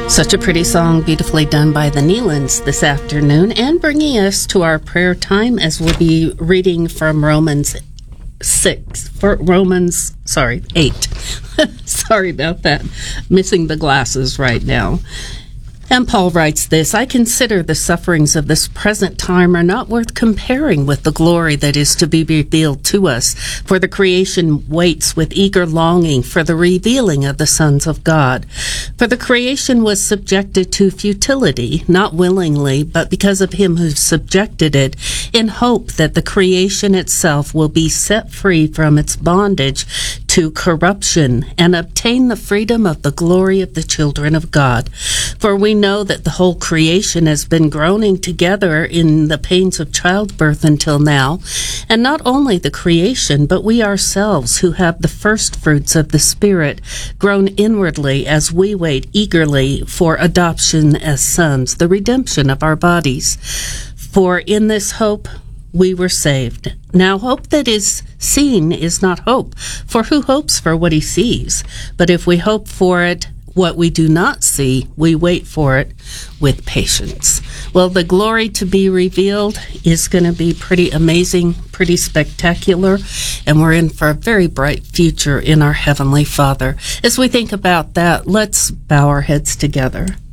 Such a pretty song, beautifully done by the Neelands this afternoon, and bringing us to our prayer time as we'll be reading from Romans 8. Sorry about that. Missing the glasses right now. And Paul writes this, I consider the sufferings of this present time are not worth comparing with the glory that is to be revealed to us. For the creation waits with eager longing for the revealing of the sons of God. For the creation was subjected to futility, not willingly, but because of him who subjected it, in hope that the creation itself will be set free from its bondage to corruption and obtain the freedom of the glory of the children of God. For we know that the whole creation has been groaning together in the pains of childbirth until now, and not only the creation, but we ourselves who have the first fruits of the Spirit groan inwardly as we wait eagerly for adoption as sons, the redemption of our bodies. For in this hope we were saved. Now hope that is seen is not hope, for who hopes for what he sees? But if we hope for it, what we do not see, we wait for it with patience. Well, the glory to be revealed is going to be pretty amazing, pretty spectacular, and we're in for a very bright future in our Heavenly Father. As we think about that, let's bow our heads together.